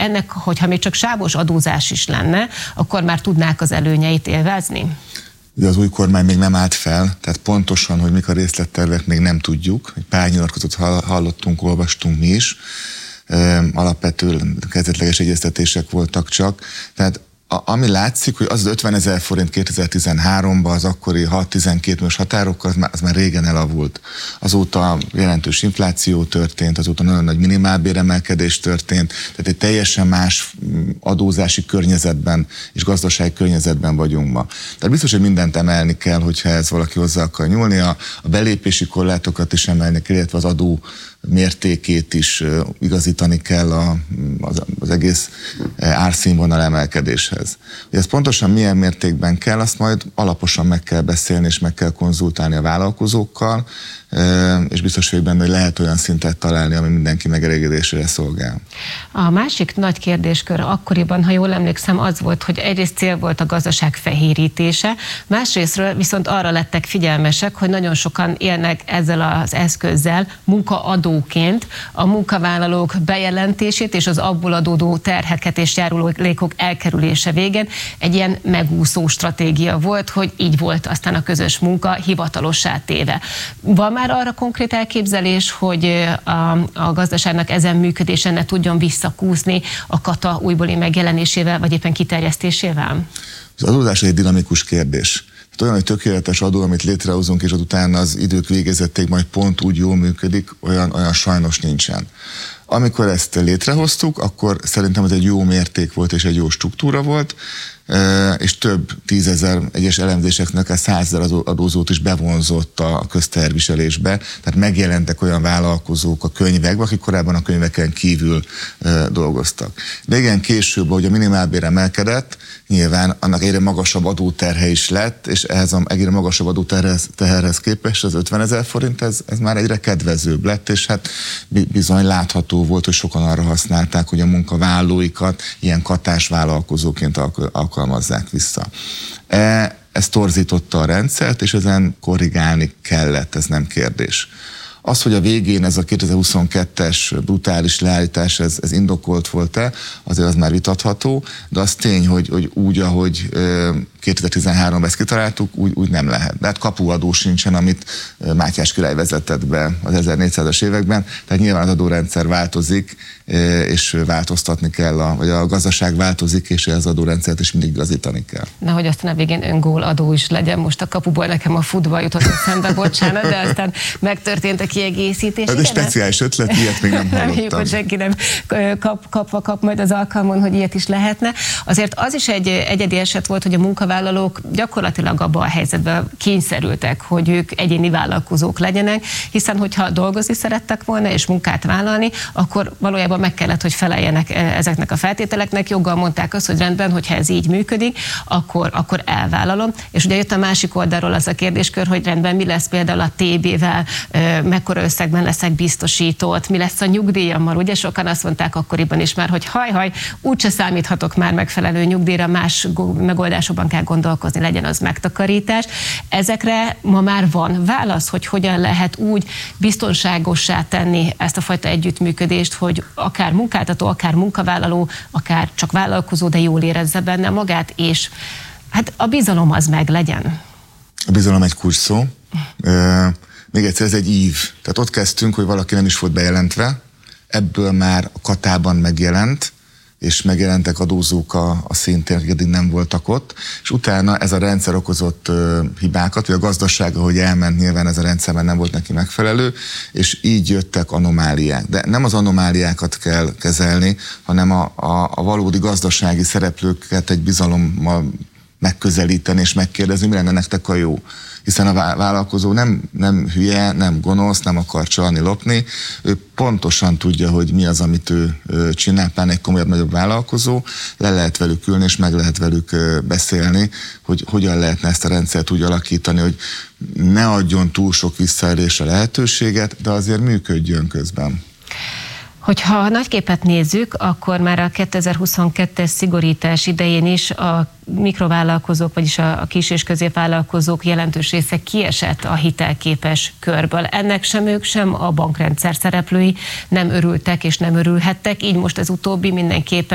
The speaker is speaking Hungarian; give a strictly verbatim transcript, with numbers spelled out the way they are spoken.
ennek, hogyha még csak sávos adózás is lenne, akkor már tudnák az előnyeit élvezni? Ugye az új kormány még nem állt fel, tehát pontosan, hogy mik a részlettervek, még nem tudjuk. Egy pár nyilatkozatot hallottunk, olvastunk mi is. Alapvető kezdetleges egyeztetések voltak csak. Tehát a, ami látszik, hogy az az ötvenezer forint kétezer-tizenháromban az akkori hat-tizenkét milliós határokkal, az már, az már régen elavult. Azóta jelentős infláció történt, azóta nagyon nagy minimálbéremelkedés történt, tehát egy teljesen más adózási környezetben és gazdasági környezetben vagyunk ma. Tehát biztos, hogy mindent emelni kell, hogyha ez valaki hozzá akar nyúlni, a, a belépési korlátokat is emelni kell, illetve az adó mértékét is igazítani kell a, az, az egész árszínvonal emelkedéshez. Hogy ez pontosan milyen mértékben kell, azt majd alaposan meg kell beszélni, és meg kell konzultálni a vállalkozókkal, és biztos vagyok benne, hogy lehet olyan szintet találni, ami mindenki megelégedésére szolgál. A másik nagy kérdéskör akkoriban, ha jól emlékszem, az volt, hogy egyrészt cél volt a gazdaság fehérítése, másrésztről viszont arra lettek figyelmesek, hogy nagyon sokan élnek ezzel az eszközzel munkaadóként a munkavállalók bejelentését és az abból adódó terheket és járulékok elkerülése végén egy ilyen megúszó stratégia volt, hogy így volt aztán a közös munka hivatalossá téve. Van már arra konkrét elképzelés, hogy a, a gazdaságnak ezen működése ne tudjon visszakúszni a kata újbóli megjelenésével, vagy éppen kiterjesztésével? Az adózás egy dinamikus kérdés. Tehát olyan, hogy tökéletes adó, amit létrehozunk, és utána az idők végezették majd pont úgy jól működik, olyan, olyan sajnos nincsen. Amikor ezt létrehoztuk, akkor szerintem ez egy jó mérték volt, és egy jó struktúra volt, és több tízezer egyes elemzéseknek a százezer adózót is bevonzott a közteherviselésbe, tehát megjelentek olyan vállalkozók a könyvekben, akik korábban a könyveken kívül dolgoztak. De igen, később, ahogy a minimálbér emelkedett, nyilván annak egyre magasabb adóterhe is lett, és ehhez a egyre magasabb adóterhez képest az ötvenezer forint, ez, ez már egyre kedvezőbb lett, és hát bizony látható volt, hogy sokan arra használták, hogy a munkavállalóikat ilyen katás vállalkozóként alkalmazzák vissza. Ez torzította a rendszert, és ezen korrigálni kellett, ez nem kérdés. Az, hogy a végén ez a kétezer-huszonkettes brutális leállítás, ez, ez indokolt volt-e, azért az már vitatható, de az tény, hogy, hogy úgy, ahogy kétezer-tizenháromban ezt kitaláltuk, úgy, úgy nem lehet. De hát kapuadó sincsen, amit Mátyás király vezetett be az ezernégyszázas években, tehát nyilván az adórendszer változik, és változtatni kell, a, vagy a gazdaság változik, és az adórendszert is mindig igazítani kell. Na, hogy aztán a végén öngól adó is legyen, most a kapuból nekem a futball jutott eszembe, bocsánat, de aztán megtörtént a kiegészítés. Ez egy speciális ötlet, ilyet még nem hallottam. Reméljük, hogy senki nem kap, kapva kap majd az alkalmon, hogy ilyet is lehetne. Azért az is egy egyedi eset volt, hogy a munkavállalók gyakorlatilag abban a helyzetben kényszerültek, hogy ők egyéni vállalkozók legyenek, hiszen hogyha dolgozni szerettek volna és munkát vállalni, akkor valójában meg kellett, hogy feleljenek ezeknek a feltételeknek. Joggal mondták azt, hogy rendben, hogyha ez így működik, akkor, akkor elvállalom. És ugye jött a másik oldalról az a kérdéskör, hogy rendben mi lesz például a té bével, mekkora összegben leszek biztosított, mi lesz a nyugdíjammal. Ugye sokan azt mondták akkoriban is már, hogy haj-haj, úgyse számíthatok már megfelelő nyugdíjra, más megoldásokban kell gondolkozni, legyen az megtakarítás. Ezekre ma már van válasz, hogy hogyan lehet úgy biztonságossá tenni ezt a fajta együttműködést, hogy akár munkáltató, akár munkavállaló, akár csak vállalkozó, de jól érezze benne magát, és hát a bizalom az meg legyen. A bizalom egy kulcs szó. Még egyszer, ez egy ív. Tehát ott kezdtünk, hogy valaki nem is volt bejelentve, ebből már a katában megjelent, és megjelentek adózók a, a szintén, akik eddig nem voltak ott, és utána ez a rendszer okozott uh, hibákat, vagy a gazdaság, ahogy elment, nyilván ez a rendszerben nem volt neki megfelelő, és így jöttek anomáliák. De nem az anomáliákat kell kezelni, hanem a, a, a valódi gazdasági szereplőket egy bizalommal megközelíteni és megkérdezni, mi lenne nektek a jó. Hiszen a vállalkozó nem, nem hülye, nem gonosz, nem akar csalni, lopni. Ő pontosan tudja, hogy mi az, amit ő csinál, pláne egy komolyabb, nagyobb vállalkozó. Le lehet velük ülni, és meg lehet velük beszélni, hogy hogyan lehetne ezt a rendszert úgy alakítani, hogy ne adjon túl sok visszaélésre lehetőséget, de azért működjön közben. Hogyha a nagy képet nézzük, akkor már a kétezer-huszonkettes szigorítás idején is a mikrovállalkozók, vagyis a kis- és középvállalkozók jelentős része kiesett a hitelképes körből. Ennek sem ők, sem a bankrendszer szereplői nem örültek és nem örülhettek, így most ez utóbbi mindenképpen